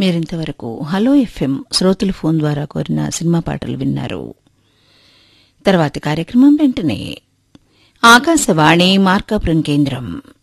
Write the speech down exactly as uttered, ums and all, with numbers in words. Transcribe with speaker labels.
Speaker 1: మీరింతవరకు hello FM శ్రోతలు phone ద్వారా కోరిన సినిమా పాటలు విన్నారు. తర్వాతి కార్యక్రమం వెంటనే ఆకాశవాణి మార్కాపురం కేంద్రం.